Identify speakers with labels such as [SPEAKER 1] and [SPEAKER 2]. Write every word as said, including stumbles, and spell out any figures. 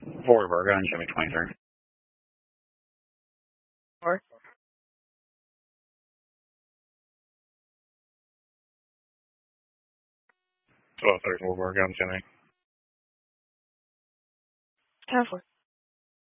[SPEAKER 1] Fort Virgo and Jimmy twenty-three.
[SPEAKER 2] Four.
[SPEAKER 1] twelve thirty Fort Virgo and Jimmy.
[SPEAKER 2] Ten four.